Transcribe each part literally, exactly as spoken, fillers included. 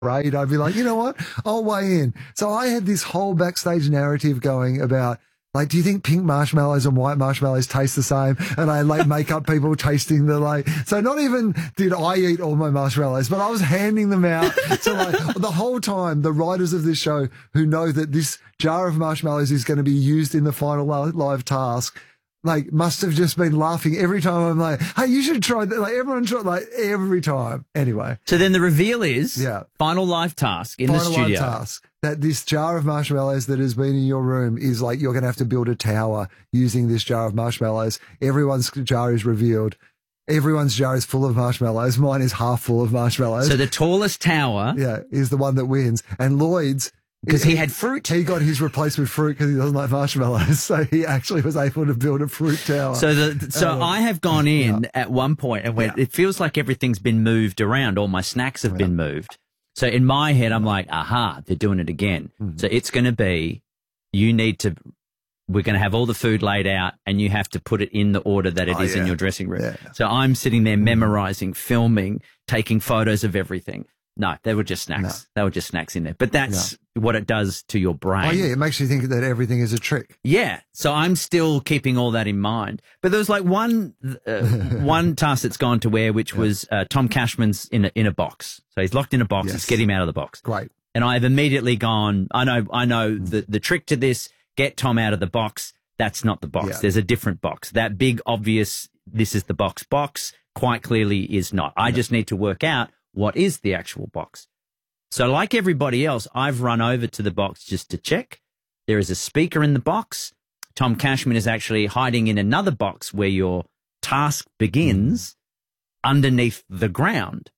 afraid. I'd be like, you know what? I'll weigh in. So I had this whole backstage narrative going about, like, do you think pink marshmallows and white marshmallows taste the same? And I like make up people tasting the like, so not even did I eat all my marshmallows, but I was handing them out. So like the whole time, the writers of this show who know that this jar of marshmallows is going to be used in the final live task, like must have just been laughing every time I'm like, hey, you should try that. Like everyone tried, like every time. Anyway. So then the reveal is yeah. final live task in final the studio. Final live task. That this jar of marshmallows that has been in your room is like, you're going to have to build a tower using this jar of marshmallows. Everyone's jar is revealed. Everyone's jar is full of marshmallows. Mine is half full of marshmallows. So the tallest tower. Yeah, is the one that wins. And Lloyd's, because he had fruit. He got his replaced with fruit because he doesn't like marshmallows. So he actually was able to build a fruit tower. So the, so um, I have gone in yeah. at one point and went, yeah. it feels like everything's been moved around. All my snacks have yeah. been moved. So in my head, I'm like, aha, they're doing it again. Mm-hmm. So it's going to be, you need to, we're going to have all the food laid out and you have to put it in the order that it oh, is yeah. in your dressing room. Yeah. So I'm sitting there memorizing, filming, taking photos of everything. No, they were just snacks. No. They were just snacks in there. But that's no. what it does to your brain. Oh, yeah. It makes you think that everything is a trick. Yeah. So I'm still keeping all that in mind. But there was like one uh, one task that's gone to air, which yeah. was uh, Tom Cashman's in a, in a box. So he's locked in a box. Yes. Let's get him out of the box. Great. And I've immediately gone, I know, I know mm. the, the trick to this, get Tom out of the box. That's not the box. Yeah. There's a different box. That big, obvious, this is the box box, quite clearly is not. I yeah. just need to work out what is the actual box. So like everybody else, I've run over to the box just to check. There is a speaker in the box. Tom Cashman is actually hiding in another box where your task begins underneath the ground.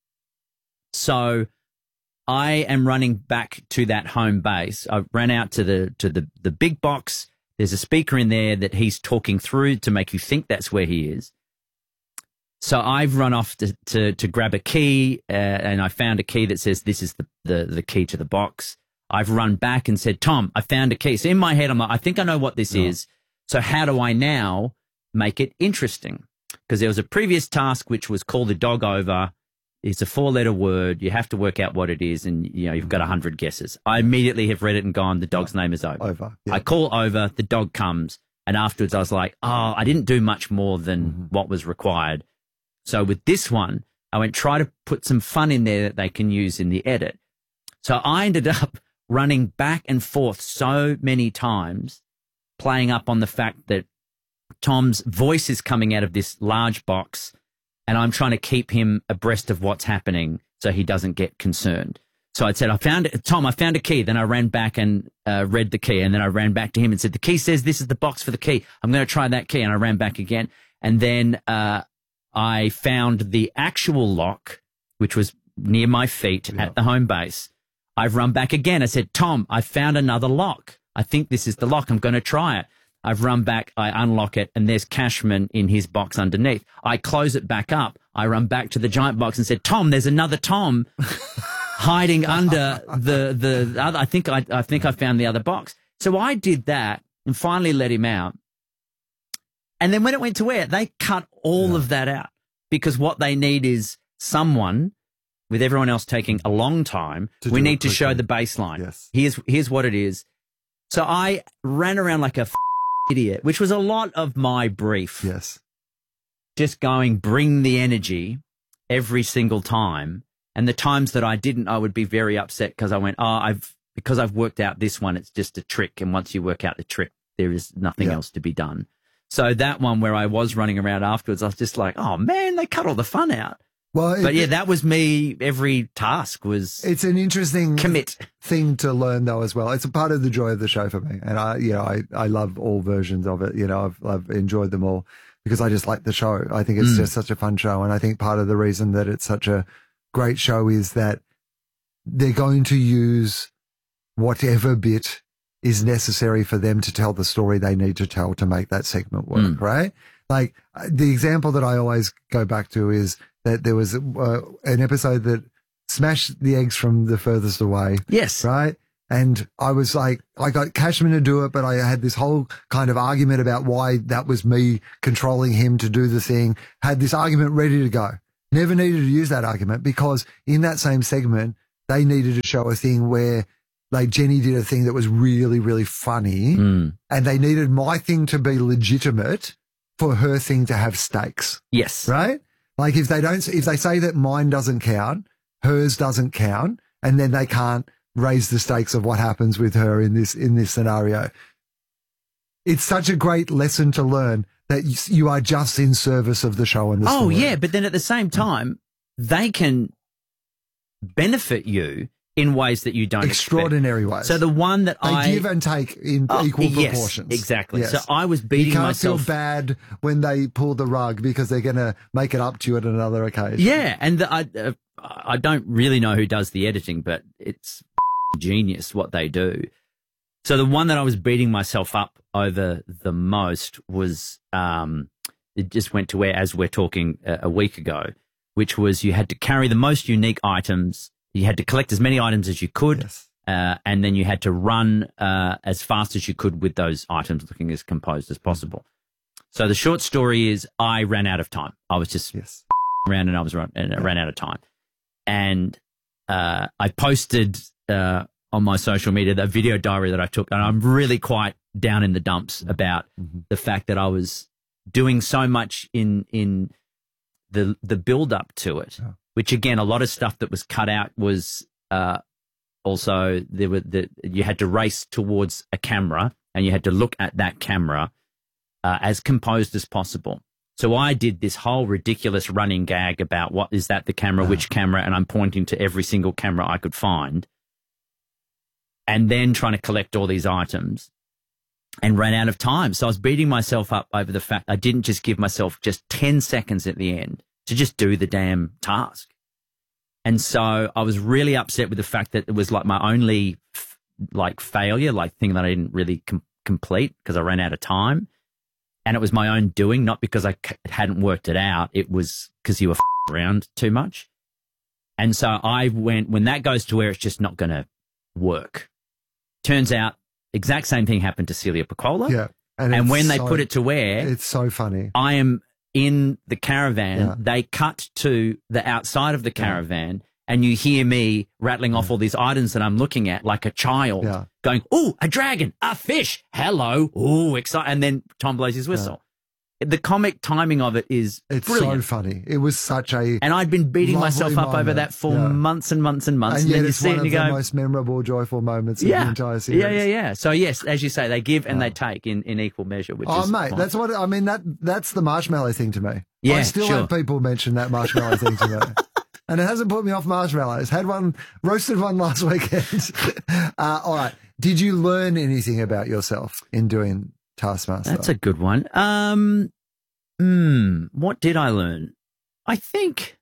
So I am running back to that home base. I ran out to the to the, the big box. There's a speaker in there that he's talking through to make you think that's where he is. So I've run off to, to, to grab a key, uh, and I found a key that says this is the, the, the key to the box. I've run back and said, Tom, I found a key. So in my head, I'm like, I think I know what this yeah. is. So how do I now make it interesting? Because there was a previous task which was call the dog over. It's a four-letter word. You have to work out what it is, and you know you've got a hundred guesses. I immediately have read it and gone, the dog's name is Over. Over. Yeah. I call Over, the dog comes, and afterwards I was like, oh, I didn't do much more than mm-hmm. what was required. So with this one, I went, try to put some fun in there that they can use in the edit. So I ended up running back and forth so many times, playing up on the fact that Tom's voice is coming out of this large box, and I'm trying to keep him abreast of what's happening so he doesn't get concerned. So I said, I found it, Tom, I found a key. Then I ran back and uh, read the key, and then I ran back to him and said, the key says this is the box for the key. I'm going to try that key. And I ran back again. And then uh, I found the actual lock, which was near my feet yeah. at the home base. I've run back again. I said, Tom, I found another lock. I think this is the lock. I'm going to try it. I've run back. I unlock it, and there's Cashman in his box underneath. I close it back up. I run back to the giant box and said, Tom, there's another Tom hiding under the, the other. I think I, I think I found the other box. So I did that and finally let him out. And then when it went to air, they cut all yeah. of that out because what they need is someone, with everyone else taking a long time, to we need to show the baseline. Yes. Here's, here's what it is. So I ran around like a f- idiot, which was a lot of my brief. Yes. Just going, bring the energy every single time. And the times that I didn't, I would be very upset because I went, oh, I've, because I've worked out this one, it's just a trick. And once you work out the trick, there is nothing yeah. else to be done. So that one where I was running around afterwards, I was just like, oh man, they cut all the fun out. Well, but it, yeah, that was me. Every task was. It's an interesting commit thing to learn though as well. It's a part of the joy of the show for me, and I, you know, I, I love all versions of it. You know, I've I've enjoyed them all because I just like the show. I think it's mm. just such a fun show, and I think part of the reason that it's such a great show is that they're going to use whatever bit is necessary for them to tell the story they need to tell to make that segment work. Mm. Right? Like the example that I always go back to is that there was uh, an episode that smashed the eggs from the furthest away. Yes. Right? And I was like, I got Cashman to do it, but I had this whole kind of argument about why that was me controlling him to do the thing, had this argument ready to go. Never needed to use that argument because in that same segment, they needed to show a thing where like Jenny did a thing that was really, really funny Mm. and they needed my thing to be legitimate for her thing to have stakes, Yes. right? Like if they don't, if they say that mine doesn't count, hers doesn't count, and then they can't raise the stakes of what happens with her in this, in this scenario. It's such a great lesson to learn that you, you are just in service of the show and the Oh, story. yeah. But then at the same time, they can benefit you in ways that you don't Extraordinary expect. ways. So the one that They I give and take in Oh, equal yes, proportions. exactly. Yes. So I was beating You can't myself. feel bad when they pull the rug because they're going to make it up to you at another occasion. Yeah, and the, I uh, I don't really know who does the editing, but it's genius what they do. So the one that I was beating myself up over the most was um, it just went to where, as we're talking a, a week ago, which was you had to carry the most unique items. You had to collect as many items as you could, Yes. uh, and then you had to run uh, as fast as you could with those items, looking as composed as possible. So the short story is I ran out of time. I was just Yes. around and I was run, and I ran out of time. And uh, I posted uh, on my social media the video diary that I took, and I'm really quite down in the dumps about Mm-hmm. the fact that I was doing so much in in the the build up to it, Yeah. which again, a lot of stuff that was cut out was uh, also there were the you had to race towards a camera and you had to look at that camera uh, as composed as possible. So I did this whole ridiculous running gag about what is that the camera, which camera, and I'm pointing to every single camera I could find, and then trying to collect all these items, and ran out of time. So I was beating myself up over the fact I didn't just give myself just ten seconds at the end to just do the damn task. And so I was really upset with the fact that it was like my only f- like failure, like thing that I didn't really com- complete because I ran out of time. And it was my own doing, not because I c- hadn't worked it out. It was because you were f- around too much. And so I went, when that goes to where it's just not going to work. Turns out, exact same thing happened to Celia Piccola. Yeah. And, it's when they so- put it to where It's so funny. I am in the caravan, Yeah. they cut to the outside of the caravan, and you hear me rattling off all these items that I'm looking at like a child, Yeah. going, "Ooh, a dragon, a fish, hello, ooh, excited," and then Tom blows his whistle. The comic timing of it is It's brilliant. so funny. It was such a And I'd been beating lovely myself up over moment. that for Yeah. months and months and months. and And, yet then you it's see one it of and you the go, most memorable, joyful moments of the yeah, entire series. yeah, yeah, yeah. So yes, as you say, they give and they take in, in equal measure. Which Oh, is mate, fine. that's what I mean. That that's the marshmallow thing to me. Yeah, I still sure. have people mention that marshmallow thing to me, and it hasn't put me off marshmallows. Had one roasted one last weekend. uh, all right, did you learn anything about yourself in doing Taskmaster? That's a good one. Um, hmm, what did I learn? I think,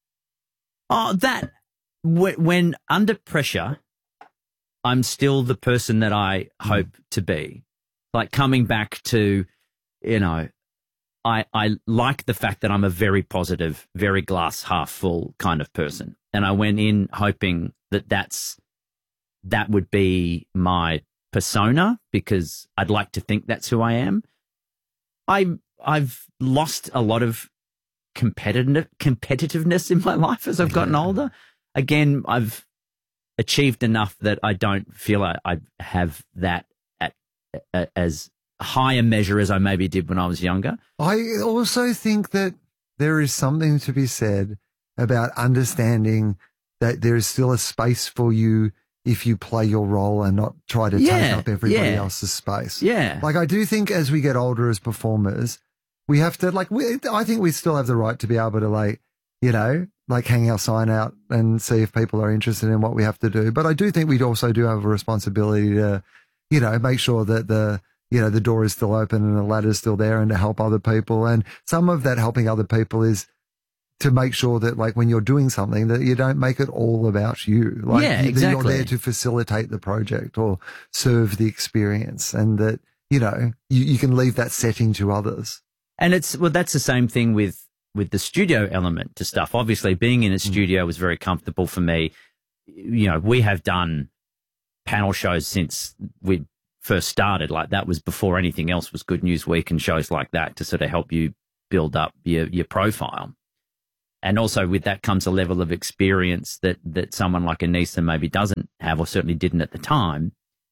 oh, that w- when under pressure, I'm still the person that I hope to be. Like coming back to, you know, I, I like the fact that I'm a very positive, very glass half full kind of person. And I went in hoping that that's, that would be my persona because I'd like to think that's who I am. I, I've lost a lot of competitive, competitiveness in my life as I've gotten older. Again, I've achieved enough that I don't feel I, I have that at, at as high a measure as I maybe did when I was younger. I also think that there is something to be said about understanding that there is still a space for you if you play your role and not try to Yeah, take up everybody yeah. else's space. Yeah. Like I do think as we get older as performers, we have to like, we, I think we still have the right to be able to like, you know, like hang our sign out and see if people are interested in what we have to do. But I do think we also do have a responsibility to, you know, make sure that the, you know, the door is still open and the ladder's still there and to help other people. And some of that helping other people is to make sure that like when you're doing something that you don't make it all about you. Like Yeah, you, that exactly. you're there to facilitate the project or serve the experience and that, you know, you, you can leave that setting to others. And it's, well, that's the same thing with, with the studio element to stuff. Obviously, being in a studio was very comfortable for me. You know, we have done panel shows since we first started. Like that was before anything else was Good News Week and shows like that to sort of help you build up your, your profile. and also with that comes a level of experience that, that someone like Anissa maybe doesn't have, or certainly didn't at the time.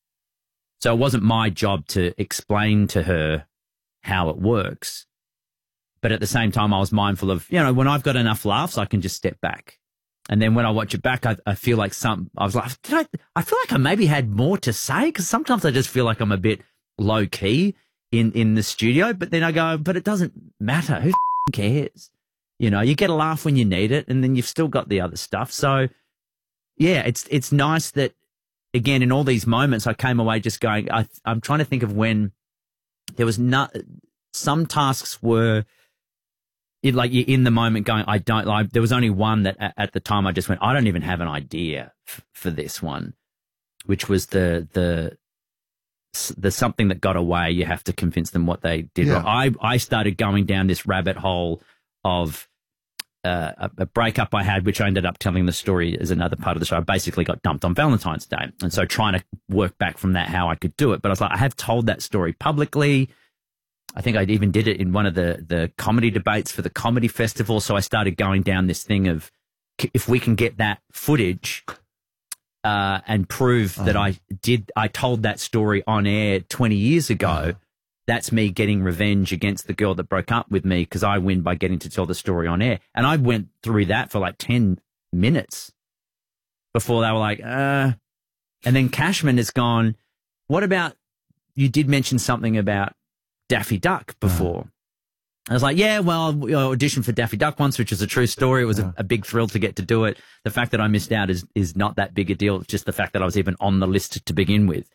So it wasn't my job to explain to her how it works. But at the same time, I was mindful of, you know, when I've got enough laughs, I can just step back. And then when I watch it back, I, I feel like some, I was like, did I, I feel like I maybe had more to say, because sometimes I just feel like I'm a bit low key in, in the studio. But then I go, but it doesn't matter. Who cares? You know, you get a laugh when you need it, and then you've still got the other stuff. So, yeah, it's it's nice that, again, in all these moments, I came away just going, I, I'm trying to think of when there was not, some tasks were, it, like you're in the moment going, I don't like, there was only one that at, at the time I just went, I don't even have an idea f- for this one, which was the, the, the something that got away. You have to convince them what they did. Yeah. I, I started going down this rabbit hole of uh, a, a breakup I had, which I ended up telling the story as another part of the show. I basically got dumped on Valentine's Day. And so trying to work back from that, how I could do it. But I was like, I have told that story publicly. I think I even did it in one of the, the comedy debates for the comedy festival. So I started going down this thing of, if we can get that footage uh, and prove uh-huh. that I did, I told that story on air twenty years ago, uh-huh. that's me getting revenge against the girl that broke up with me, because I win by getting to tell the story on air. And I went through that for like ten minutes before they were like, uh, and then Cashman has gone, what about, you did mention something about Daffy Duck before. Uh-huh. I was like, yeah, well, I auditioned for Daffy Duck once, which is a true story. It was uh-huh. a, a big thrill to get to do it. The fact that I missed out is, is not that big a deal. It's just the fact that I was even on the list to begin with.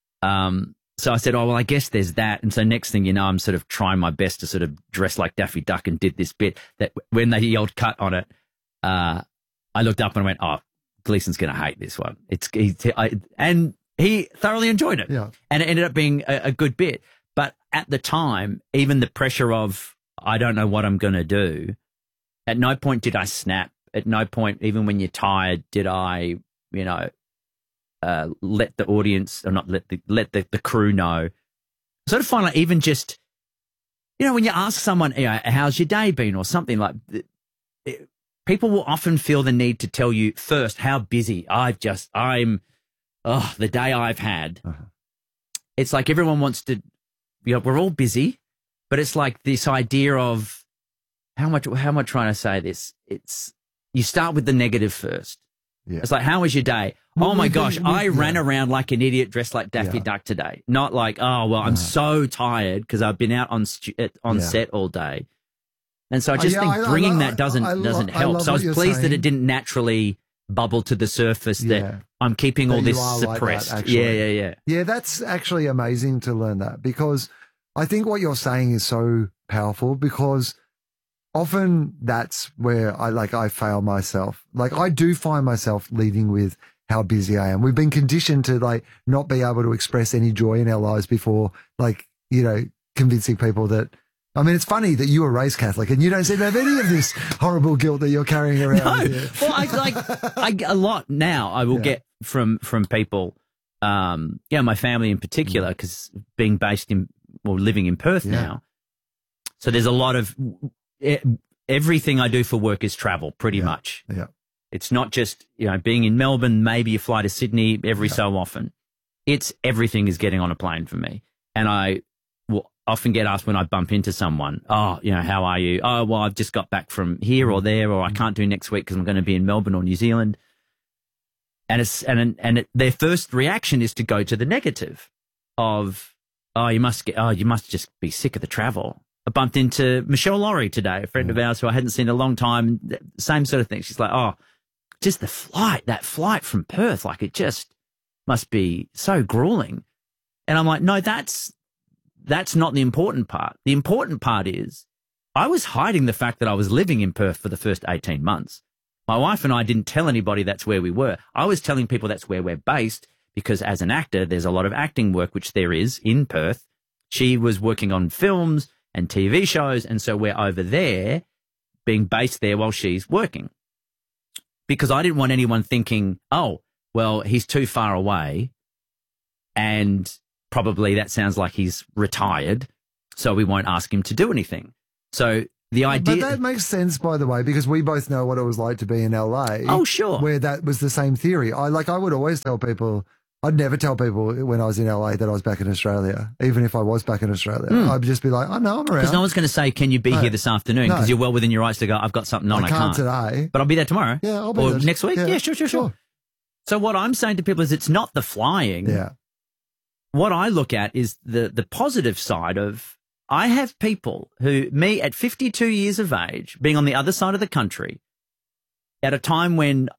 Um, So I said, oh, well, I guess there's that. And so next thing you know, I'm sort of trying my best to sort of dress like Daffy Duck, and did this bit that when they yelled cut on it, uh, I looked up and went, oh, Gleason's going to hate this one. It's he, I, And he thoroughly enjoyed it. Yeah. And it ended up being a, a good bit. But at the time, even the pressure of, I don't know what I'm going to do, at no point did I snap. At no point, even when you're tired, did I, you know, Uh, let the audience, or not let the let the, the crew know. Sort of find like even just, you know, when you ask someone, you know, how's your day been, or something like, it, people will often feel the need to tell you first how busy I've just, I'm, oh, the day I've had. Uh-huh. It's like everyone wants to, you know, we're all busy, but it's like this idea of how much, how am I trying to say this? It's, you start with the negative first. Yeah. It's like, how was your day? Well, oh, my gosh, I yeah. ran around like an idiot dressed like Daffy yeah. Duck today. Not like, oh, well, I'm uh, so tired because I've been out on stu- on yeah. set all day. And so I just uh, yeah, think bringing I, I, that doesn't I, I, doesn't help. I so I was pleased saying. that it didn't naturally bubble to the surface that yeah. I'm keeping that all this suppressed. Like that, yeah, yeah, yeah. Yeah, that's actually amazing to learn that, because I think what you're saying is so powerful, because often that's where I like I fail myself. Like I do find myself leading with how busy I am. We've been conditioned to like not be able to express any joy in our lives before, like, you know, convincing people that, I mean, it's funny that you were raised Catholic and you don't seem to have any of this horrible guilt that you're carrying around. No. Yeah. Well, I like I, a lot now I will yeah. get from, from people, um, yeah, my family in particular, because being based in, well, living in Perth yeah. now. So there's a lot of, everything I do for work is travel pretty yeah. much. Yeah. It's not just, you know, being in Melbourne, maybe you fly to Sydney every yeah. so often. It's everything is getting on a plane for me. And I will often get asked when I bump into someone, oh, you know, how are you? Oh, well, I've just got back from here or there, or I can't do next week because I'm going to be in Melbourne or New Zealand. And it's, and, and it, their first reaction is to go to the negative of, oh, you must get, oh, you must just be sick of the travel. I bumped into Michelle Laurie today, a friend mm. of ours who I hadn't seen in a long time. Same sort of thing. She's like, oh, just the flight, that flight from Perth, like it just must be so grueling. And I'm like, no, that's, that's not the important part. The important part is I was hiding the fact that I was living in Perth for the first eighteen months. My wife and I didn't tell anybody that's where we were. I was telling people that's where we're based because as an actor, there's a lot of acting work, which there is in Perth. She was working on films and T V shows. And so we're over there being based there while she's working, because I didn't want anyone thinking, oh, well, he's too far away and probably that sounds like he's retired, so we won't ask him to do anything. So The idea. But that makes sense, by the way, because we both know what it was like to be in L A. Oh, sure. Where that was the same theory. I like. I would always tell people. I'd never tell people when I was in L A that I was back in Australia, even if I was back in Australia. Mm. I'd just be like, oh, no, I'm around. Because no one's going to say, can you be no. here this afternoon? Because no. you're well within your rights to go, I've got something on, I, I can't. can't today. But I'll be there tomorrow. Yeah, I'll be or there. next week? Yeah. yeah, sure, sure, sure. So what I'm saying to people is it's not the flying. Yeah. What I look at is the the positive side of, I have people who, me at fifty-two years of age, being on the other side of the country, at a time when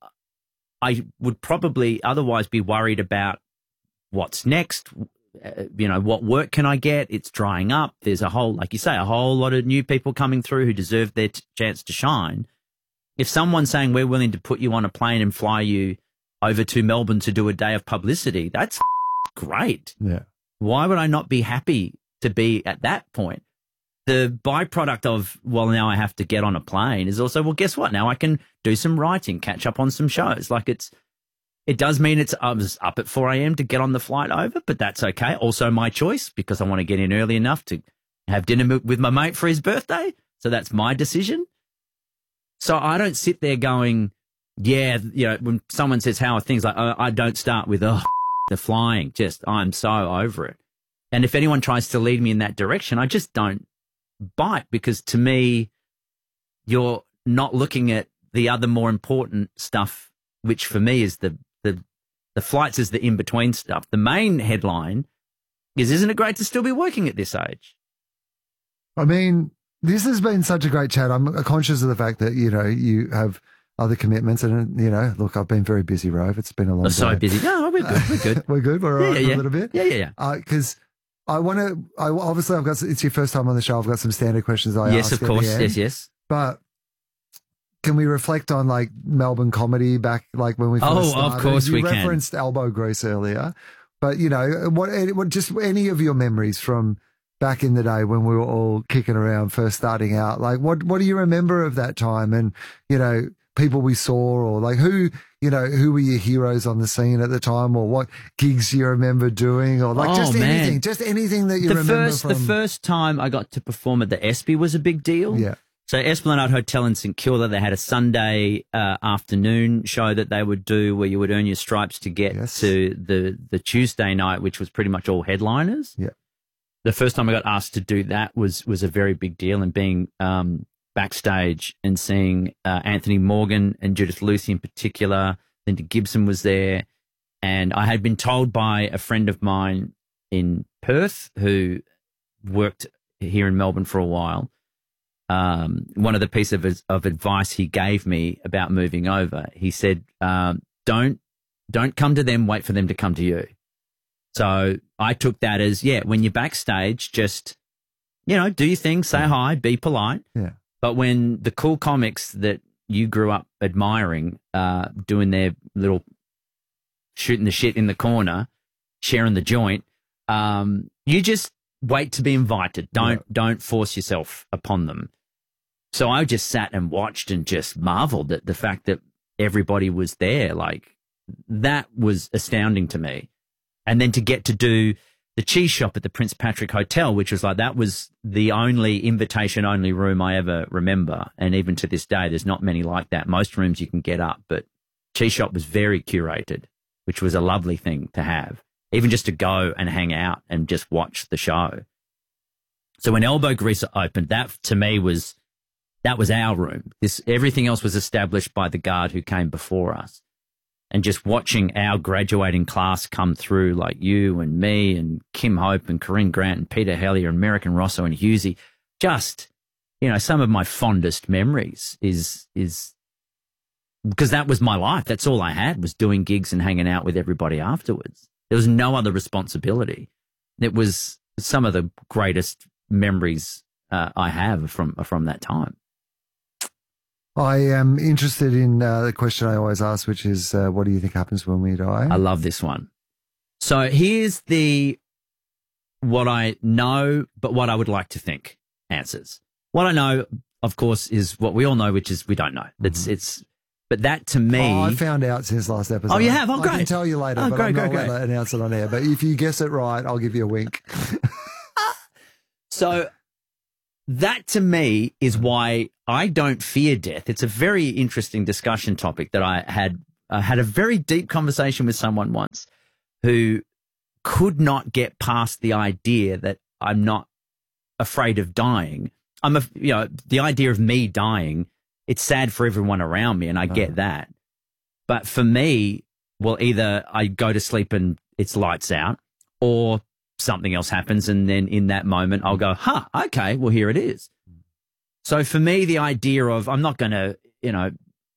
I would probably otherwise be worried about what's next, uh, you know, what work can I get? It's drying up. There's a whole, like you say, a whole lot of new people coming through who deserve their t- chance to shine. If someone's saying we're willing to put you on a plane and fly you over to Melbourne to do a day of publicity, that's great. Yeah. Why would I not be happy to be at that point? The byproduct of, well, now I have to get on a plane is also, well, guess what? Now I can do some writing, catch up on some shows. Like it's, It does mean it's I was up at four a.m. to get on the flight over, but that's okay. Also my choice because I want to get in early enough to have dinner with my mate for his birthday. So that's my decision. So I don't sit there going, yeah, you know, when someone says, how are things, like, oh, I don't start with, oh, the flying. Just, I'm so over it. And if anyone tries to lead me in that direction, I just don't bite because to me, you're not looking at the other more important stuff, which for me is the The the flights is the in-between stuff. The main headline is, isn't it great to still be working at this age? I mean, this has been such a great chat. I'm conscious of the fact that, you know, you have other commitments and, you know, look, I've been very busy, Rove. It's been a long I'm so day. busy. No, we're good. We're good. we're good. We're all yeah, right yeah, a little bit. Yeah, yeah, yeah. Because uh, I want to, I, obviously, I've got, it's your first time on the show. I've got some standard questions I yes, ask. Yes, of course. Yes, yes. But can we reflect on like Melbourne comedy back like when we first oh, started? of course you we can. You referenced elbow grease earlier, but you know what? What just any of your memories from back in the day when we were all kicking around, first starting out? Like what? What do you remember of that time? And you know, people we saw, or like who you know who were your heroes on the scene at the time, or what gigs you remember doing, or like oh, just man. anything, just anything that you the remember first, from the first time I got to perform at the Espy was a big deal. Yeah. So Esplanade Hotel in St Kilda, they had a Sunday uh, afternoon show that they would do where you would earn your stripes to get yes. to the the Tuesday night, which was pretty much all headliners. Yeah. The first time I got asked to do that was was a very big deal, and being um, backstage and seeing uh, Anthony Morgan and Judith Lucy in particular. Linda Gibson was there, and I had been told by a friend of mine in Perth who worked here in Melbourne for a while. Um, one of the pieces of, of advice he gave me about moving over, he said, um, don't, don't come to them, wait for them to come to you. So I took that as, yeah, when you're backstage, just, you know, do your thing, say yeah. hi, be polite. Yeah. But when the cool comics that you grew up admiring, uh, doing their little shooting the shit in the corner, sharing the joint, um, you just wait to be invited. Don't, yeah. don't force yourself upon them. So I just sat and watched and just marveled at the fact that everybody was there. Like that was astounding to me. And then to get to do the cheese shop at the Prince Patrick Hotel, which was like, that was the only invitation only room I ever remember. And even to this day, there's not many like that. Most rooms you can get up, but cheese shop was very curated, which was a lovely thing to have, even just to go and hang out and just watch the show. So when Elbow Grease opened, that to me was, that was our room. This, everything else was established by the guard who came before us. And just watching our graduating class come through, like you and me and Kim Hope and Corinne Grant and Peter Hellier and American Rosso and Husey, just, you know, some of my fondest memories is, is because that was my life. That's all I had, was doing gigs and hanging out with everybody afterwards. There was no other responsibility. It was some of the greatest memories uh, I have from, from that time. I am interested in uh, the question I always ask, which is, uh, what do you think happens when we die? I love this one. So here's the what I know, but what I would like to think answers. What I know, of course, is what we all know, which is we don't know. It's mm-hmm. it's, but that to me, oh, I found out since last episode. Oh, you have? Oh, great. I can tell you later, oh, but great, I'm great, not great. going to announce it on air. But if you guess it right, I'll give you a wink. So that to me is why I don't fear death. It's a very interesting discussion topic that I had I had a very deep conversation with someone once who could not get past the idea that I'm not afraid of dying. I'm a, you know, the idea of me dying, it's sad for everyone around me, and I get that. But for me, well, either I go to sleep and it's lights out, or something else happens, and then in that moment I'll go, huh, okay, well, here it is. So for me, the idea of I'm not going to, you know,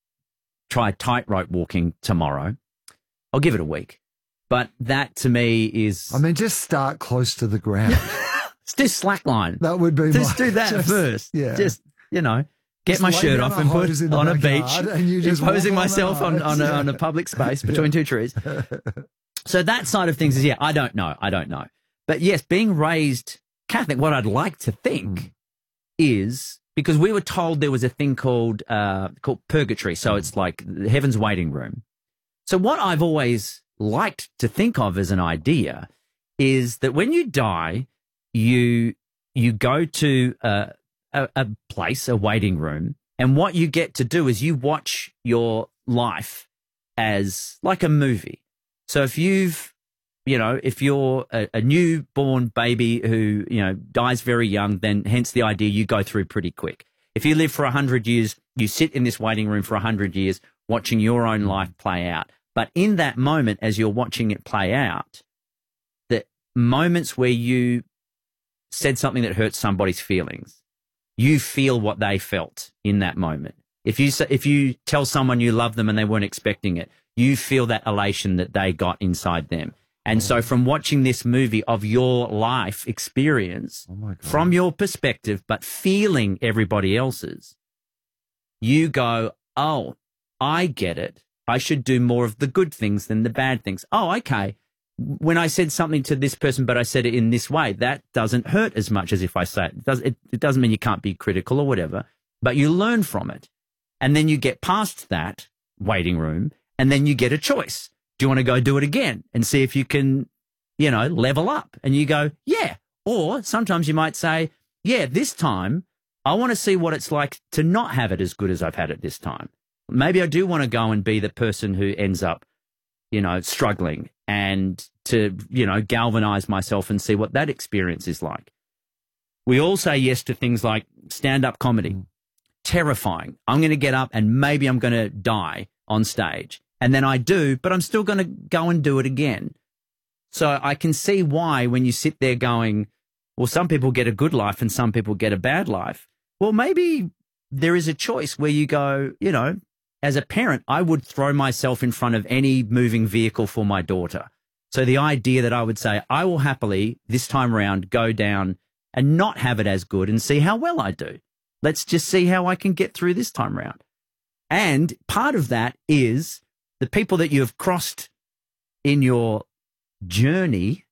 try tightrope walking tomorrow. I'll give it a week. But that to me is... I mean, just start close to the ground. Just slackline. That would be Just my, do that just, first. Yeah. Just, you know, get just my shirt off and put on a beach, and you just imposing on myself on, on, a, yeah. on a public space between two trees. So that side of things is, yeah, I don't know. I don't know. But yes, being raised Catholic, what I'd like to think mm. is, because we were told there was a thing called uh, called purgatory. So it's like the heaven's waiting room. So what I've always liked to think of as an idea is that when you die, you you go to a, a, a place, a waiting room, and what you get to do is you watch your life as like a movie. So if you've, you know, if you're a, a newborn baby who, you know, dies very young, then hence the idea you go through pretty quick. If you live for a hundred years, you sit in this waiting room for a hundred years, watching your own life play out. But in that moment, as you're watching it play out, the moments where you said something that hurt somebody's feelings, you feel what they felt in that moment. If you if you tell someone you love them and they weren't expecting it, you feel that elation that they got inside them. And so from watching this movie of your life experience, oh my God, from your perspective, but feeling everybody else's, you go, oh, I get it. I should do more of the good things than the bad things. Oh, okay. When I said something to this person, but I said it in this way, that doesn't hurt as much as if I say it. It, does, it, it doesn't mean you can't be critical or whatever, but you learn from it. And then you get past that waiting room, and then you get a choice. Do you want to go do it again and see if you can, you know, level up? And you go, yeah. Or sometimes you might say, yeah, this time I want to see what it's like to not have it as good as I've had it this time. Maybe I do want to go and be the person who ends up, you know, struggling, and to, you know, galvanize myself and see what that experience is like. We all say yes to things like stand-up comedy. Mm. Terrifying. I'm going to get up and maybe I'm going to die on stage. And then I do, but I'm still going to go and do it again. So I can see why when you sit there going, well, some people get a good life and some people get a bad life. Well, maybe there is a choice where you go, you know, as a parent, I would throw myself in front of any moving vehicle for my daughter. So the idea that I would say, I will happily this time around go down and not have it as good and see how well I do. Let's just see how I can get through this time around. And part of that is the people that you have crossed in your journey.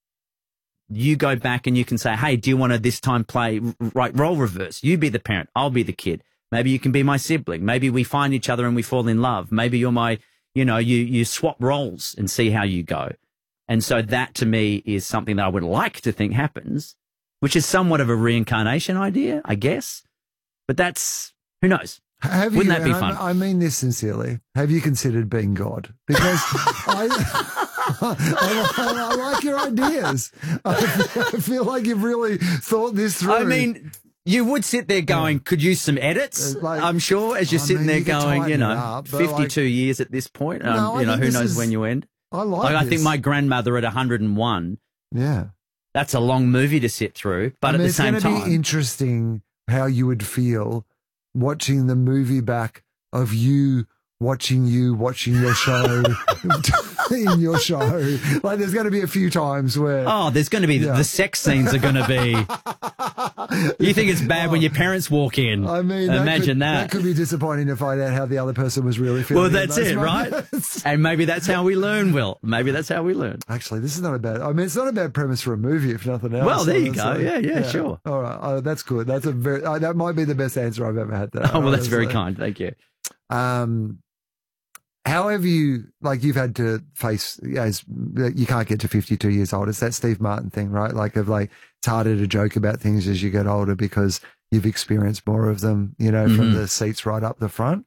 You go back and you can say, hey, do you want to this time play right role reverse? You be the parent, I'll be the kid. Maybe you can be my sibling. Maybe we find each other and we fall in love. Maybe you're my, you know, you, you swap roles and see how you go. And so that to me is something that I would like to think happens, which is somewhat of a reincarnation idea, I guess. But that's, who knows? Have Wouldn't you, that be fun? I, I mean this sincerely. Have you considered being God? Because I, I, I, I like your ideas. I feel, I feel like you've really thought this through. I mean, you would sit there going, could use some edits, like, I'm sure, as you're I sitting mean, there you going, you know, up, fifty-two like, years at this point. Um, no, you know, who knows is, when you end. I like, like I this. think my grandmother at one hundred and one. Yeah. That's a long movie to sit through. But I mean, at the same time. It's going to be interesting how you would feel watching the movie back of you watching you watching your show in your show. Like there's going to be a few times where oh there's going to be yeah. the sex scenes are going to be you think it's bad oh, when your parents walk in. I mean, imagine that that could, that could be disappointing to find out how the other person was really feeling. Well, that's it, moments. Right? And maybe that's how we learn. Will maybe that's how we learn. Actually, this is not a bad I mean it's not a bad premise for a movie if nothing else. Well, there you go. Like, yeah, yeah yeah sure. All right, oh, that's good. That's a very uh, that might be the best answer I've ever had. That oh well, that's very kind. Thank you. Um how have you, like you've had to face, as you can't get to fifty-two years old. It's that Steve Martin thing, right? Like of like, it's harder to joke about things as you get older because you've experienced more of them, you know, mm-hmm. from the seats right up the front.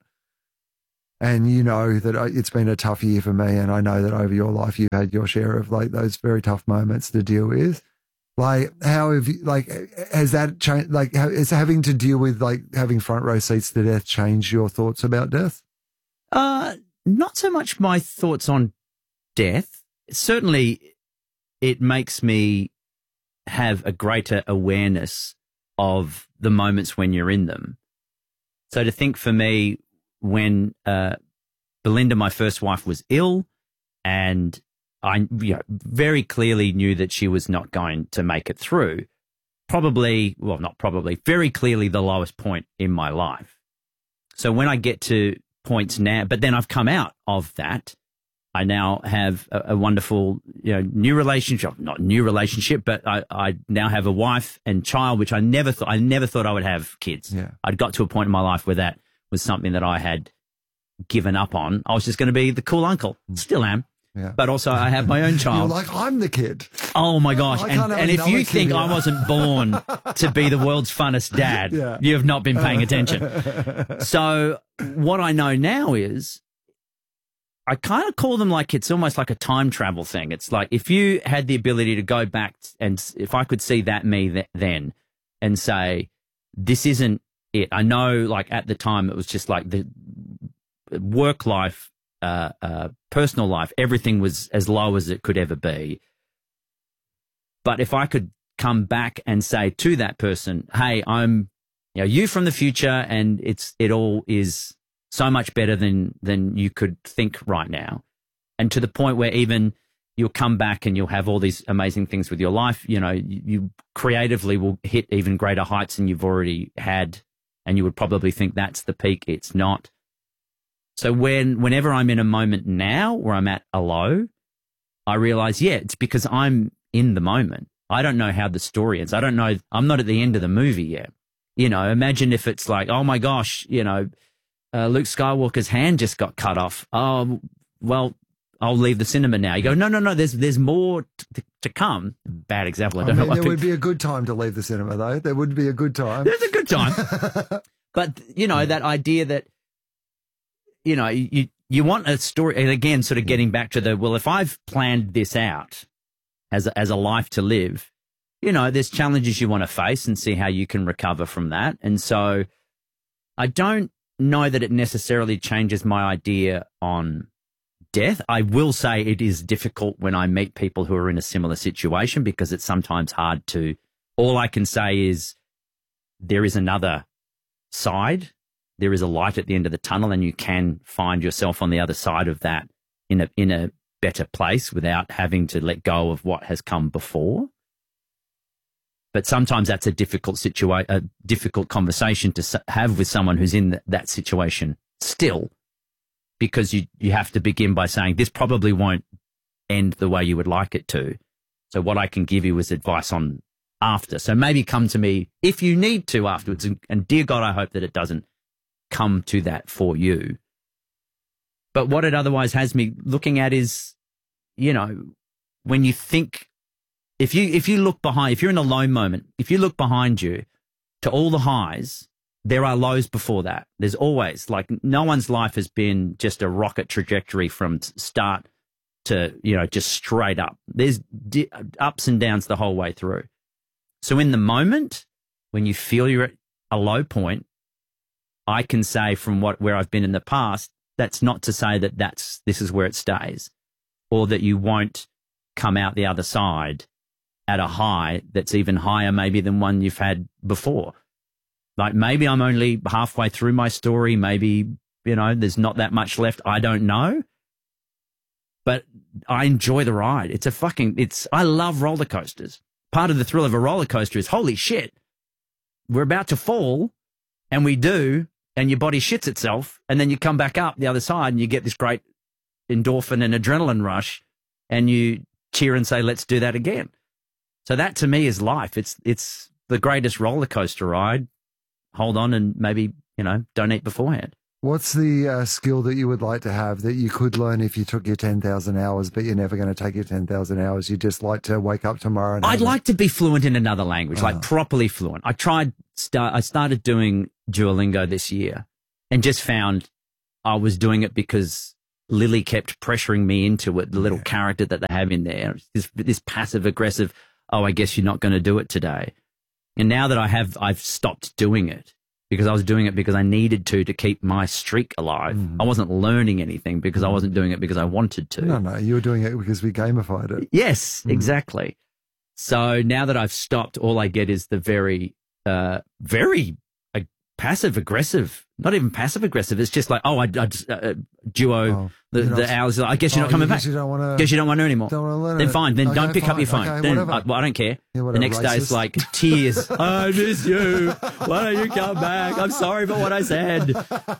And you know that it's been a tough year for me. And I know that over your life, you've had your share of like those very tough moments to deal with. Like, how have you, like, has that changed? Like, how, is having to deal with like having front row seats to death changed your thoughts about death? Uh, not so much my thoughts on death. Certainly, it makes me have a greater awareness of the moments when you're in them. So to think for me, when uh, Belinda, my first wife, was ill, and I you know, very clearly knew that she was not going to make it through, probably, well, not probably, very clearly the lowest point in my life. So when I get to points now, but then I've come out of that, I now have a, a wonderful, you know, new relationship, not new relationship, but I, I now have a wife and child, which I never thought, I never thought I would have kids. Yeah. I'd got to a point in my life where that was something that I had given up on. I was just going to be the cool uncle. Still am. Yeah. But also I have my own child. You're like, I'm the kid. Oh my gosh. I And, and if you think here. I wasn't born to be the world's funnest dad, yeah. you have not been paying attention. So what I know now is I kind of call them like, it's almost like a time travel thing. It's like if you had the ability to go back and if I could see that me th- then and say, this isn't it. I know like at the time it was just like the work life, uh, uh, personal life, everything was as low as it could ever be. But if I could come back and say to that person, hey, I'm, you know, you from the future and it's, it all is so much better than, than you could think right now. And to the point where even you'll come back and you'll have all these amazing things with your life, you know, you, you creatively will hit even greater heights than you've already had. And you would probably think that's the peak. It's not. So when, whenever I'm in a moment now where I'm at a low, I realize, yeah, it's because I'm in the moment. I don't know how the story ends. I don't know. I'm not at the end of the movie yet. You know, imagine if it's like, oh my gosh, you know, uh, Luke Skywalker's hand just got cut off. Oh, well, I'll leave the cinema now. You go, no, no, no, there's, there's more t- to come. Bad example. I don't I mean, know. There would be a good time to leave the cinema though. There would be a good time. There's a good time. But, you know, that idea that, you know, you, you want a story, and again, sort of getting back to the, well, if I've planned this out as a, as a life to live, you know, there's challenges you want to face and see how you can recover from that. And so I don't know that it necessarily changes my idea on death. I will say it is difficult when I meet people who are in a similar situation because it's sometimes hard to, all I can say is there is another side. There is a light at the end of the tunnel and you can find yourself on the other side of that in a, in a better place without having to let go of what has come before. But sometimes that's a difficult situa- a difficult conversation to have with someone who's in th- that situation still, because you, you have to begin by saying this probably won't end the way you would like it to. So what I can give you is advice on after. So maybe come to me if you need to afterwards. And, and dear God, I hope that it doesn't come to that for you. But what it otherwise has me looking at is, you know, when you think, if you, if you look behind, if you're in a low moment, if you look behind you to all the highs, there are lows before that. There's always, like, no one's life has been just a rocket trajectory from start to, you know, just straight up. There's di- ups and downs the whole way through. So in the moment, when you feel you're at a low point, I can say from what, where I've been in the past, that's not to say that that's, this is where it stays, or that you won't come out the other side at a high that's even higher maybe than one you've had before. Like maybe I'm only halfway through my story. Maybe, you know, there's not that much left. I don't know. But I enjoy the ride. It's a fucking, it's, I love roller coasters. Part of the thrill of a roller coaster is, holy shit, we're about to fall, and we do, and your body shits itself, and then you come back up the other side and you get this great endorphin and adrenaline rush, and you cheer and say, let's do that again. So that to me is life. It's, it's the greatest roller coaster ride. Hold on and maybe, you know, don't eat beforehand. What's the uh, skill that you would like to have that you could learn if you took your ten thousand hours, but you're never going to take your ten thousand hours? You just like to wake up tomorrow and I'd have like to be fluent in another language, Oh. like properly fluent. I tried, start, I started doing Duolingo this year and just found I was doing it because Lily kept pressuring me into it, the little Yeah. character that they have in there, this, this passive aggressive, oh, I guess you're not going to do it today. And now that I have, I've stopped doing it because I was doing it because I needed to to keep my streak alive. Mhm. I wasn't learning anything because I wasn't doing it because I wanted to. No, no, you were doing it because we gamified it. Yes, Mm. exactly. So now that I've stopped, all I get is the very, uh, very uh, passive aggressive. Not even passive aggressive. It's just like, oh, I, I just, uh, duo Oh, the, you're not- the hours. I guess you're Oh, not coming you back. guess you don't want to. Guess you don't want to anymore. Don't want to learn Then it. fine. Then Okay, don't pick up fine. your phone. Okay, then whatever. I, well, I don't care. Yeah, The whatever, next day it's racist. like tears. I miss you. Why don't you come back? I'm sorry for what I said.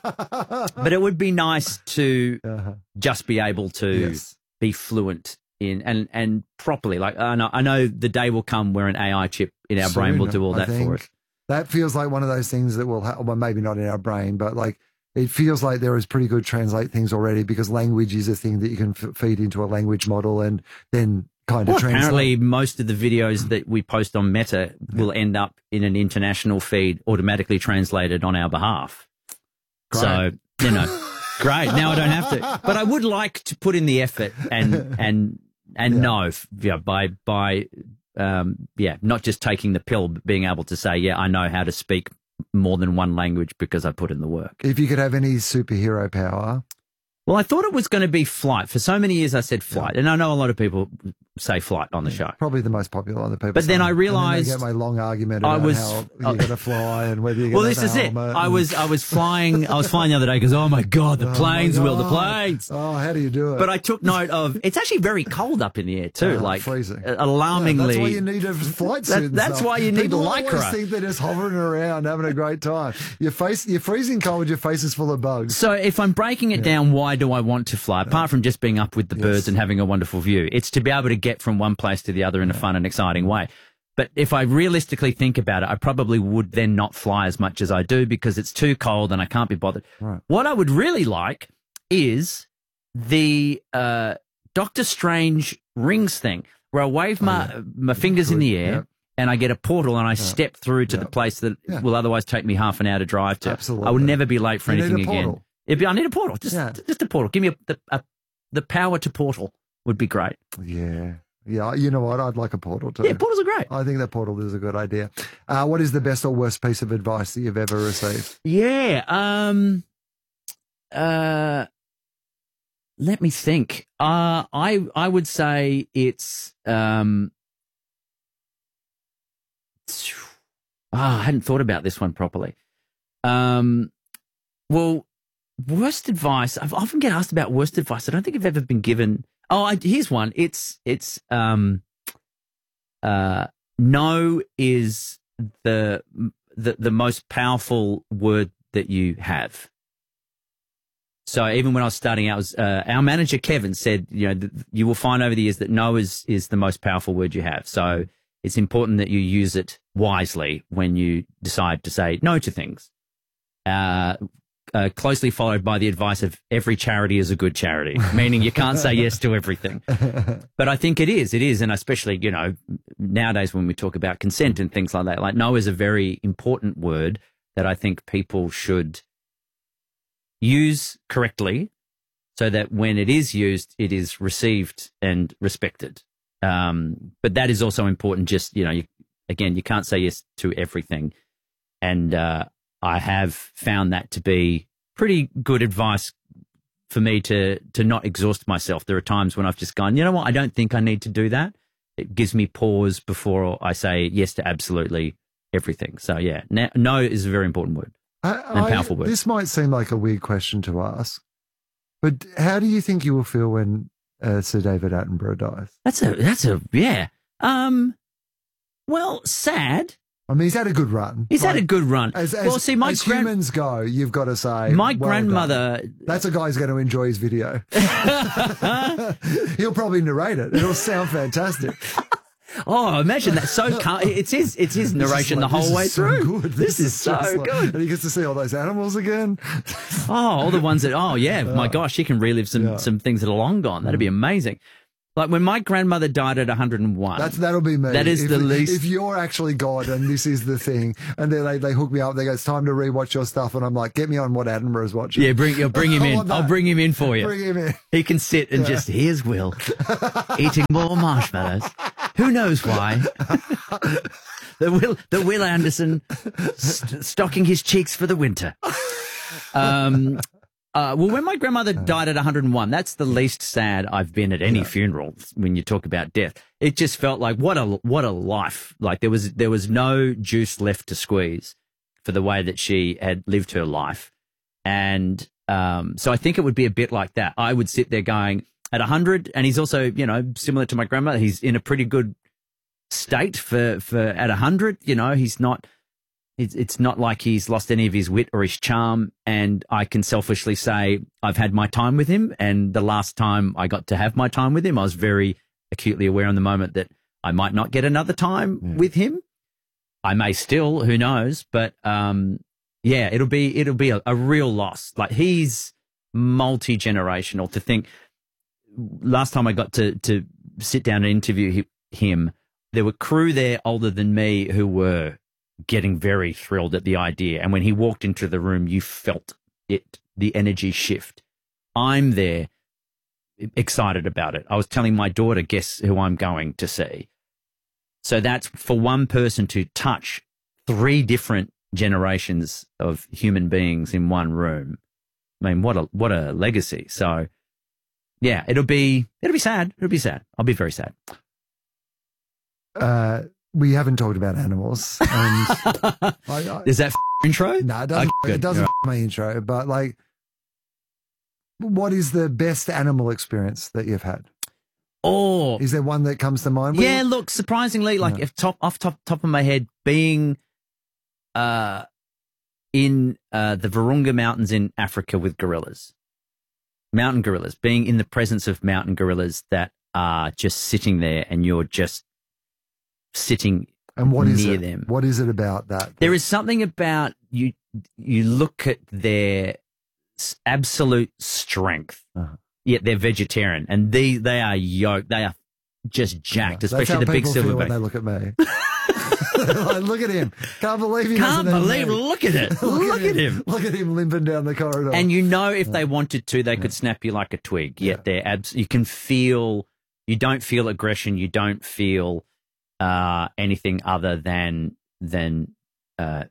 But it would be nice to Uh-huh. just be able to Yes. be fluent in and and properly. Like I know, I know the day will come where an A I chip in our brain will Soon, do all I that think. for us. That feels like one of those things that will, ha- well, maybe not in our brain, but like it feels like there is pretty good translate things already because language is a thing that you can f- feed into a language model and then kind of Well, translate. apparently, most of the videos that we post on Meta will end up in an international feed automatically translated on our behalf. Great. So, you know, great. Now I don't have to. But I would like to put in the effort and and and Yeah. know, yeah, by by um, yeah, not just taking the pill, but being able to say, yeah, I know how to speak more than one language because I put in the work. If you could have any superhero power, Well, I thought it was going to be flight. For so many years, I said flight. And I know a lot of people say flight on the show. probably the most popular on the people. But then side. I And realised then they get my long argument I about was- how oh. you're going to fly and whether you're Well, going to this have is a it. helmet I and- was I was flying. I was flying the other day because oh my god, the Oh my planes will the God. planes. Oh, how do you do it? But I took note of it's actually very cold up in the air too, Oh, like freezing. uh, alarmingly. Yeah, that's why you need a flight suit. That- and that's stuff. why you need People always Lycra. think they're just hovering around having a great time. Your face, you're freezing cold. Your face is full of bugs. So if I'm breaking it down, why do I want to fly? Apart from just being up with the birds Yes. and having a wonderful view, it's to be able to get from one place to the other in a fun and exciting way. But if I realistically think about it, I probably would then not fly as much as I do because it's too cold and I can't be bothered. Right. What I would really like is the uh, Doctor Strange rings thing, where I wave my Oh, yeah. my fingers in the air Yep. and I get a portal and I step through to the Yep. place that Yeah. will otherwise take me half an hour to drive to. Absolutely. I would never be late for You need anything a again. portal. It'd be, I need a portal, just Yeah. just a portal. Give me a, the a, the power to portal would be great. Yeah. Yeah. You know what? I'd like a portal too. Yeah, portals are great. I think that portal is a good idea. Uh, what is the best or worst piece of advice that you've ever received? Yeah. Um. Uh. Let me think. Uh, I I would say it's um. Ah, I hadn't thought about this one properly. Um. Well, worst advice. I've often get asked about worst advice. I don't think I've ever been given. Oh, I, here's one. It's it's um. Uh, no is the the the most powerful word that you have. So even when I was starting out, was, uh, our manager Kevin said, you know, th- you will find over the years that no is is the most powerful word you have. So it's important that you use it wisely when you decide to say no to things. Uh, uh, closely followed by the advice of every charity is a good charity, meaning you can't say yes to everything. But I think it is, it is. And especially, you know, nowadays when we talk about consent and things like that, like no is a very important word that I think people should use correctly so that when it is used, it is received and respected. Um, but that is also important. Just, you know, you, again, you can't say yes to everything. And, uh, I have found that to be pretty good advice for me to to not exhaust myself. There are times when I've just gone, you know what, I don't think I need to do that. It gives me pause before I say yes to absolutely everything. So yeah, no, no is a very important word I, and I- powerful word. This might seem like a weird question to ask, but how do you think you will feel when uh, Sir David Attenborough dies? That's a that's a yeah. Um, well, sad. I mean, he's had a good run. He's had a Like, good run. As, as, well, see, my as gran- humans go, you've got to say, my well grandmother. done. That's a guy who's going to enjoy his video. He'll probably narrate it. It'll sound fantastic. Oh, imagine that. So calm. It's his, it's his narration like, the whole way so through. Good. This, this is, is so like, good. And he gets to see all those animals again. Oh, all the ones that, oh yeah, my gosh, he can relive some, Yeah. some things that are long gone. That'd be amazing. Like when my grandmother died at one hundred and one. That's, that'll be me. That is if, the least. If you're actually God and this is the thing, and then they, they hook me up, they go, it's time to rewatch your stuff. And I'm like, get me on what Attenborough's watching. Yeah, bring, bring him in. I'll bring him in for you. Bring him in. He can sit and yeah. just, here's Will, eating more marshmallows. Who knows why? the Will, the Will Anderson st- stocking his cheeks for the winter. Um, uh, well, when my grandmother died at one hundred and one, that's the least sad I've been at any yeah. funeral when you talk about death. It just felt like what a, what a life. Like there was, there was no juice left to squeeze for the way that she had lived her life. And, um, so I think it would be a bit like that. I would sit there going at one hundred, and he's also, you know, similar to my grandmother. He's in a pretty good state for, for at one hundred, you know, he's not, it's, it's not like he's lost any of his wit or his charm. And I can selfishly say I've had my time with him. And the last time I got to have my time with him, I was very acutely aware in the moment that I might not get another time yeah. with him. I may still, who knows, but, um, yeah, it'll be, it'll be a, a real loss. Like he's multi-generational. To think last time I got to, to sit down and interview he, him, there were crew there older than me who were getting very thrilled at the idea. And when he walked into the room, you felt it, the energy shift. I'm there excited about it. I was telling my daughter, guess who I'm going to see. So that's for one person to touch three different generations of human beings in one room. I mean, what a, what a legacy. So yeah, it'll be, it'll be sad. It'll be sad. I'll be very sad. Uh, we haven't talked about animals. And I, I, Is that f- intro? No, it doesn't, okay, it doesn't right. f- my intro, but like, what is the best animal experience that you've had? Oh, is there one that comes to mind? Yeah, look, surprisingly, like yeah. if top off top top of my head, being uh in uh the Virunga Mountains in Africa with gorillas, mountain gorillas, being in the presence of mountain gorillas that are just sitting there, and you're just sitting and what is near it? them. What is it about that? There is something about you. You look at their absolute strength. Uh-huh. Yet they're vegetarian, and they they are yoked. They are just jacked, yeah, especially the big silverback. When they look at me, like, look at him! Can't believe he can't doesn't believe. Look at it! look, look at, him. him! Look at him limping down the corridor. And you know, if yeah. they wanted to, they yeah. could snap you like a twig. Yet yeah. they're abs. You can feel. You don't feel aggression. You don't feel uh, anything other than than uh,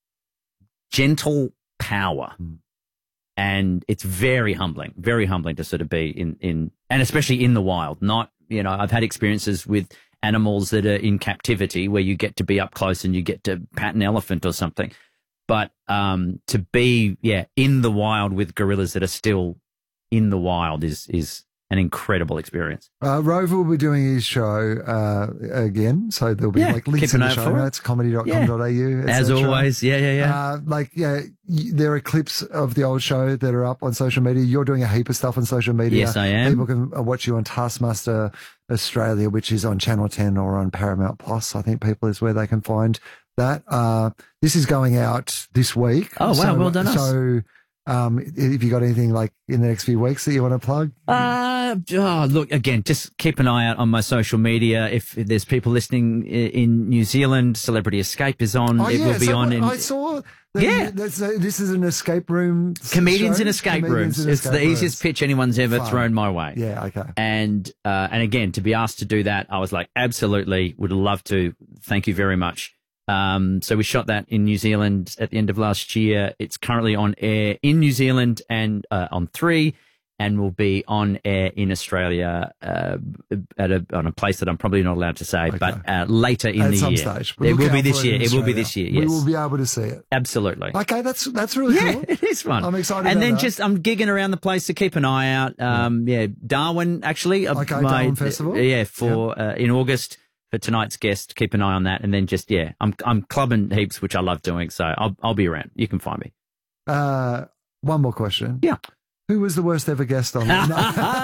gentle power. Mm. And it's very humbling, very humbling to sort of be in, in, and especially in the wild. Not, you know, I've had experiences with animals that are in captivity where you get to be up close and you get to pat an elephant or something. But, um, to be, yeah, in the wild with gorillas that are still in the wild is, is an incredible experience. Uh, Rover will be doing his show uh, again, so there'll be yeah, like links in the show notes, comedy dot com dot a u. Yeah. As always, yeah, yeah, yeah. Uh, like, yeah, y- there are clips of the old show that are up on social media. You're doing a heap of stuff on social media. Yes, I am. People can watch you on Taskmaster Australia, which is on Channel ten or on Paramount Plus. I think people is where they can find that. Uh, this is going out this week. Oh, wow, so, well done us. So, Um, if you got anything like in the next few weeks that you want to plug? Uh, oh, look, again, just keep an eye out on my social media. If there's people listening in New Zealand, Celebrity Escape is on. Oh, it yeah, will be so on. In, I saw. That yeah. That's a, this is an escape room. Comedians show? in escape Comedians rooms. in It's escape the rooms. easiest pitch anyone's ever Fun. thrown my way. Yeah, okay. And, uh, and again, to be asked to do that, I was like, absolutely would love to. Thank you very much. Um, so we shot that in New Zealand at the end of last year. It's currently on air in New Zealand and, uh, on three, and will be on air in Australia, uh, at a, on a place that I'm probably not allowed to say, okay. but, uh, later in at the some year. Stage. It will be this it year. It will be this year. Yes. We will be able to see it. Absolutely. Okay. That's, that's really yeah, cool. It is fun. I'm excited. And about then that. just, I'm gigging around the place to keep an eye out. Um, yeah, yeah Darwin actually. Okay. My, Darwin Festival. Yeah. For, yep. uh, in August. For tonight's guest, keep an eye on that, and then just yeah, I'm I'm clubbing heaps, which I love doing. So I'll I'll be around. You can find me. Uh, one more question. Yeah. Who was the worst ever guest on?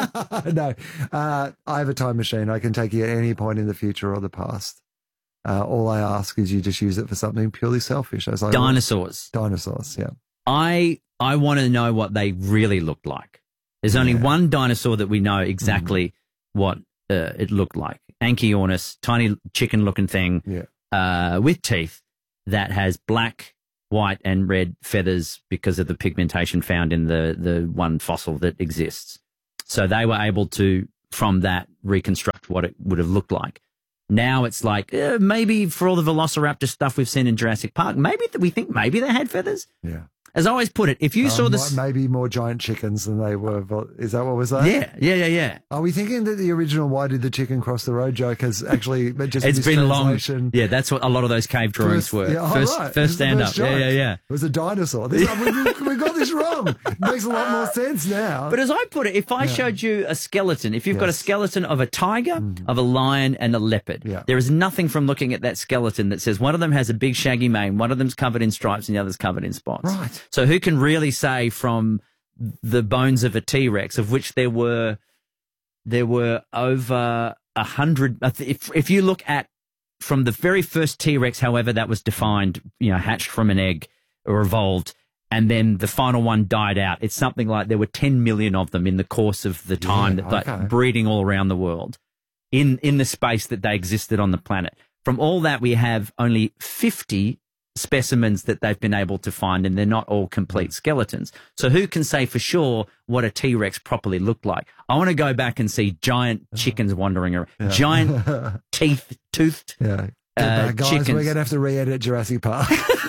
no, uh, I have a time machine. I can take you at any point in the future or the past. Uh, all I ask is you just use it for something purely selfish. As I Dinosaurs. Dinosaurs, yeah. I I want to know what they really looked like. There's only Yeah. one dinosaur that we know exactly mm. what uh, it looked like. Anchiornis, tiny chicken-looking thing Yeah. uh, with teeth that has black, white, and red feathers because of the pigmentation found in the, the one fossil that exists. So they were able to, from that, reconstruct what it would have looked like. Now it's like, uh, maybe for all the Velociraptor stuff we've seen in Jurassic Park, maybe th- we think maybe they had feathers. Yeah. As I always put it, if you um, saw this... Maybe more giant chickens than they were. Is that what we're saying? Yeah, yeah, yeah, yeah. Are we thinking that the original "Why did the chicken cross the road" joke has actually just it's been long? Yeah, Yeah, that's what a lot of those cave drawings first, were. Yeah, oh, first right. first stand up. Yeah, yeah, yeah. It was a dinosaur. This, we, we got this wrong. It makes a lot more sense now. But as I put it, if I yeah. showed you a skeleton, if you've yes. got a skeleton of a tiger, mm. of a lion, and a leopard, yeah. there is nothing from looking at that skeleton that says one of them has a big shaggy mane, one of them's covered in stripes, and the other's covered in spots. Right. So who can really say from the bones of a T-Rex, of which there were there were over a hundred. If if you look at from the very first T-Rex, however that was defined, you know, hatched from an egg or evolved, and then the final one died out. It's something like there were ten million of them in the course of the time yeah, that okay. like, breeding all around the world in in the space that they existed on the planet. From all that, we have only fifty specimens that they've been able to find, and they're not all complete skeletons. So who can say for sure what a T-Rex properly looked like? I want to go back and see giant chickens wandering around, yeah. giant teeth, toothed yeah. uh, back, guys, chickens. We're going to have to re-edit Jurassic Park.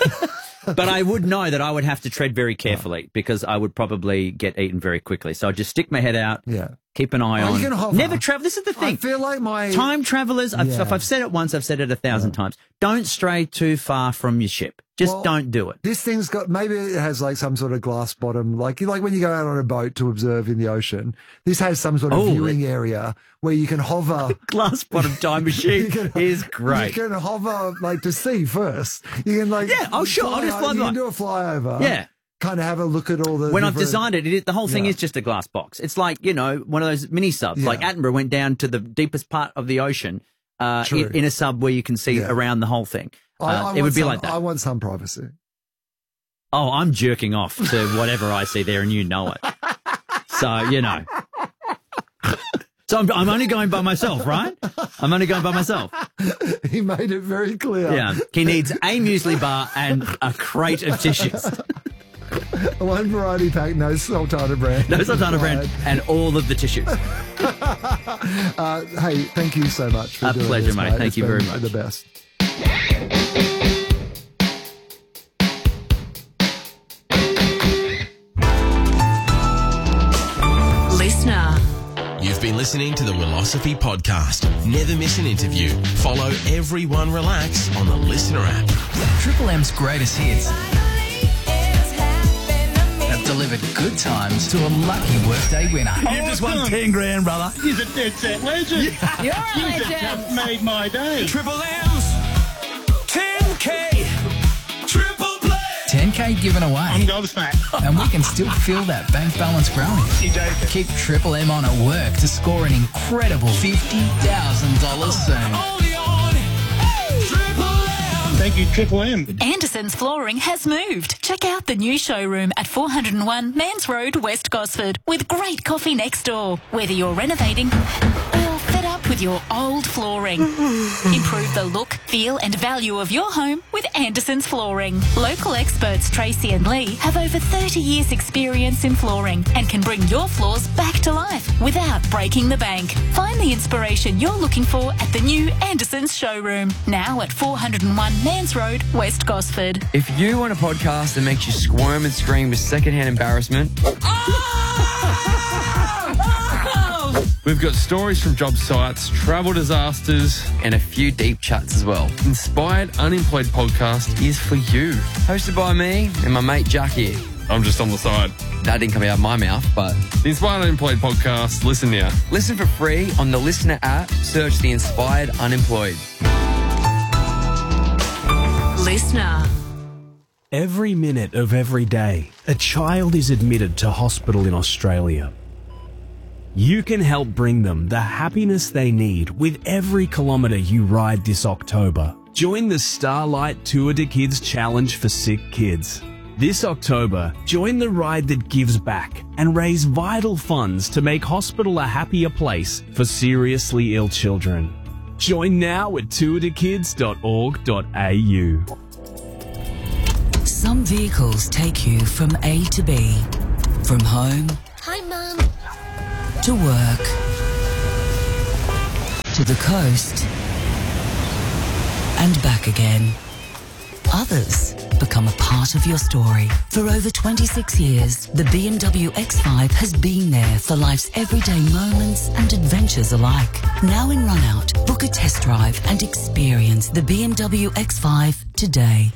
But I would know that I would have to tread very carefully because I would probably get eaten very quickly. So I'd just stick my head out, yeah. keep an eye oh, on. You can hover. Never travel. This is the thing. I feel like my... Time travelers, I've, yeah. if I've said it once, I've said it a thousand yeah. times. Don't stray too far from your ship. Just well, don't do it. This thing's got, maybe it has like some sort of glass bottom, like like when you go out on a boat to observe in the ocean. This has some sort of oh, viewing it, area where you can hover. Glass bottom time machine can, is great. You can hover like to see first. You can like yeah, oh sure, I'll just fly. You can do a flyover. Yeah. Kind of have a look at all the. When different... I've designed it, it, the whole thing yeah. is just a glass box. It's like, you know, one of those mini subs. Yeah. Like Attenborough went down to the deepest part of the ocean uh, in, in a sub where you can see yeah. around the whole thing. Uh, I, I it would be some, like that. I want some privacy. Oh, I'm jerking off to whatever I see there, and you know it. So, you know. So I'm, I'm only going by myself, right? I'm only going by myself. He made it very clear. Yeah. He needs a muesli bar and a crate of tissues. One variety pack, no Sultana brand. No Sultana brand, and all of the tissues. uh, hey, thank you so much for a doing pleasure, this, mate. mate. Thank It's you been very much. The best. Listener. You've been listening to the Willosophy Podcast. Never miss an interview. Follow Everyone Relax on the Listener app. Triple M's greatest hits have delivered good times to a lucky workday winner. You just won ten grand, brother. He's a dead set legend. Yeah. You're a You legend. just made my day. Triple M's ten K. Triple play. ten K given I'm away. gobsmacked. And we can still feel that bank balance growing. You joking? Keep Triple M on at work to score an incredible fifty thousand dollars soon. Only on Triple M. Thank you, Triple M. Anderson's Flooring has moved. Check out the new showroom at four oh one Mans Road, West Gosford, with great coffee next door. Whether you're renovating or fed up with your old flooring, improve the look, feel and value of your home with Anderson's Flooring. Local experts Tracy and Lee have over thirty years experience in flooring and can bring your floors back to life without breaking the bank. Find the inspiration you're looking for at the new Anderson's showroom, now at four oh one Mans Road, West Gosford. If you want a podcast that makes you squirm and scream with secondhand embarrassment, we've got stories from job sites, travel disasters, and a few deep chats as well. Inspired Unemployed Podcast is for you. Hosted by me and my mate Jack here. I'm just on the side. That didn't come out of my mouth, but... The Inspired Unemployed Podcast, listen now. Listen for free on the Listener app. Search The Inspired Unemployed. Listener. Every minute of every day, a child is admitted to hospital in Australia. You can help bring them the happiness they need with every kilometre you ride this October. Join the Starlight Tour de Kids Challenge for sick kids. This October, join the ride that gives back and raise vital funds to make hospital a happier place for seriously ill children. Join now at tour de kids dot org dot a u. Some vehicles take you from A to B, from home Hi, Mum. to work, to the coast, and back again. Others become a part of your story. For over twenty-six years, the B M W X five has been there for life's everyday moments and adventures alike. Now in run-out, book a test drive and experience the B M W X five today.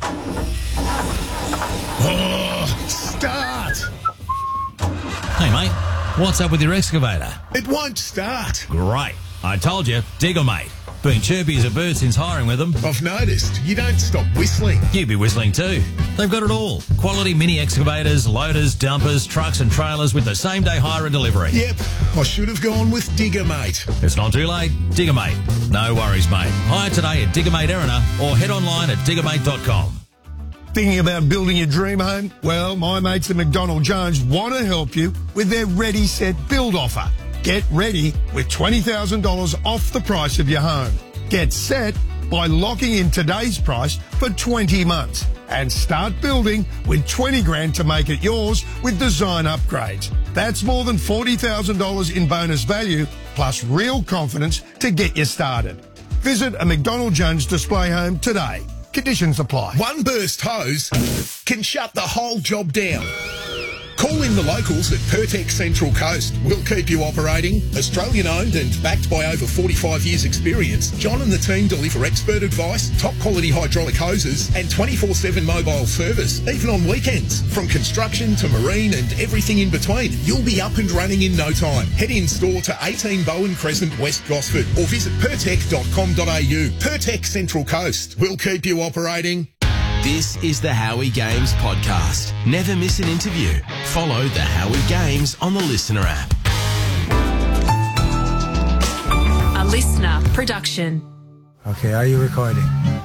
Oh, start! Hey, mate, what's up with your excavator? It won't start. Great. I told you, Digger, mate. Been chirpy as a bird since hiring with them. I've noticed. You don't stop whistling. You'd be whistling too. They've got it all. Quality mini excavators, loaders, dumpers, trucks and trailers with the same day hire and delivery. Yep. I should have gone with Digger, mate. It's not too late. Digger, mate. No worries, mate. Hire today at Digger Mate Erina or head online at digger mate dot com. Thinking about building your dream home? Well, my mates at McDonald Jones want to help you with their Ready Set Build offer. Get ready with twenty thousand dollars off the price of your home. Get set by locking in today's price for twenty months and start building with twenty grand to make it yours with design upgrades. That's more than forty thousand dollars in bonus value plus real confidence to get you started. Visit a McDonald Jones display home today. Conditions apply. One burst hose can shut the whole job down. Call in the locals at Pertex Central Coast. We'll keep you operating. Australian owned and backed by over forty-five years experience, John and the team deliver expert advice, top quality hydraulic hoses and twenty-four seven mobile service, even on weekends. From construction to marine and everything in between, you'll be up and running in no time. Head in store to eighteen Bowen Crescent, West Gosford or visit pertex dot com dot a u. Pertex Central Coast. We'll keep you operating. This is the Howie Games podcast. Never miss an interview. Follow the Howie Games on the Listener app. A Listener production. Okay, are you recording?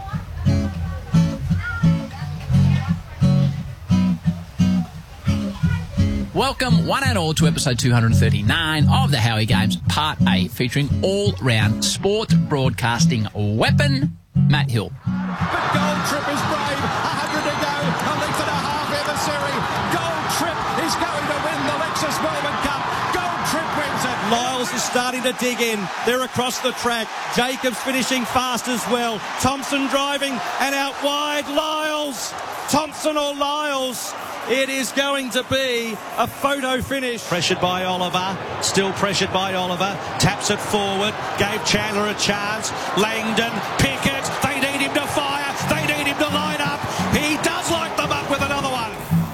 Welcome, one and all, to episode two hundred thirty-nine of the Howie Games, Part A, featuring all-round sport broadcasting weapon, Matt Hill. But Gold Trip is brave. A hundred to go. A length and a half emissary. Gold Trip is going to win the Lexus Melbourne Cup. Gold Trip wins it. Lyles is starting to dig in. They're across the track. Jacobs finishing fast as well. Thompson driving and out wide. Lyles. Thompson or Lyles. It is going to be a photo finish. Pressured by Oliver. Still pressured by Oliver. Taps it forward. Gave Chandler a chance. Langdon. Pickett. They need him to fire. They need him to line up. He does light them up with another one.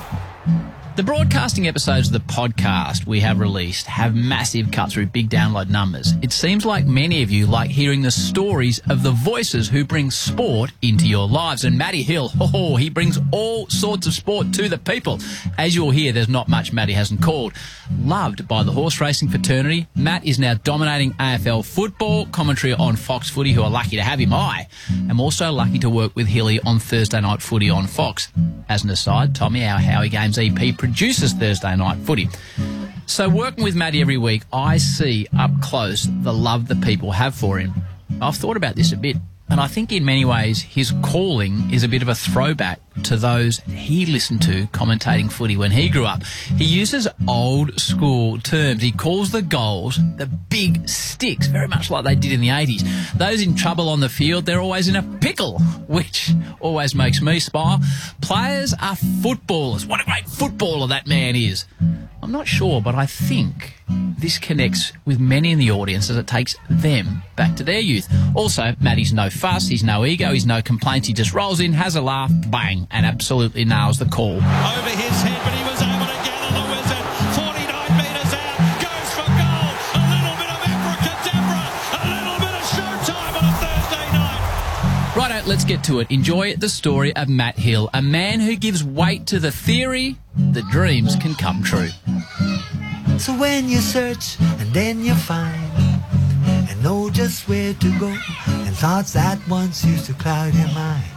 The broadcasting episodes of the podcast we have released have massive cut-through big download numbers. It seems like many of you like hearing the stories of the voices who bring sport into your lives. And Matty Hill, oh, he brings all sorts of sport to the people. As you'll hear, there's not much Matty hasn't called. Loved by the horse racing fraternity, Matt is now dominating A F L football commentary on Fox Footy, who are lucky to have him. I am also lucky to work with Hilly on Thursday Night Footy on Fox. As an aside, Tommy, our Howie Games E P, produces Thursday Night Footy. So working with Matty every week, I see up close the love that people have for him. I've thought about this a bit, and I think in many ways his calling is a bit of a throwback to those he listened to commentating footy when he grew up. He uses old school terms. He calls the goals the big sticks, very much like they did in the eighties. Those in trouble on the field, they're always in a pickle, which always makes me smile. Players are footballers. What a great footballer that man is. I'm not sure, but I think this connects with many in the audience as it takes them back to their youth. Also, Matty's no fuss, he's no ego, he's no complaints. He just rolls in, has a laugh, bang, and absolutely nails the call. Over his head, but he was able to gather the wizard. forty-nine metres out, goes for goal. A little bit of abracadabra, a little bit of showtime on a Thursday night. Righto, let's get to it. Enjoy the story of Matt Hill, a man who gives weight to the theory that dreams can come true. So So when you search and then you find and know just where to go, and thoughts that once used to cloud your mind